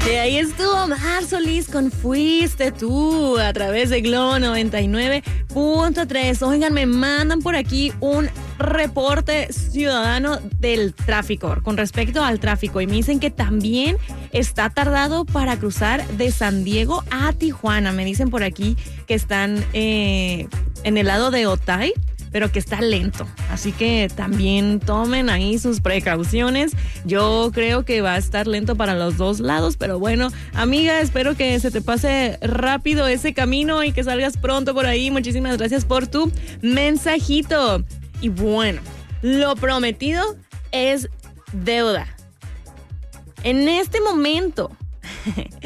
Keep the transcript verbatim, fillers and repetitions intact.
Y ahí estuvo Mar Solís con Fuiste Tú a través de Globo noventa y nueve punto tres. Oigan, me mandan por aquí un reporte ciudadano del tráfico, con respecto al tráfico, y me dicen que también está tardado para cruzar de San Diego a Tijuana. Me dicen por aquí que están eh, en el lado de Otay, pero que está lento. Así que también tomen ahí sus precauciones. Yo creo que va a estar lento para los dos lados, pero bueno, amiga, espero que se te pase rápido ese camino y que salgas pronto por ahí. Muchísimas gracias por tu mensajito. Y bueno, lo prometido es deuda. En este momento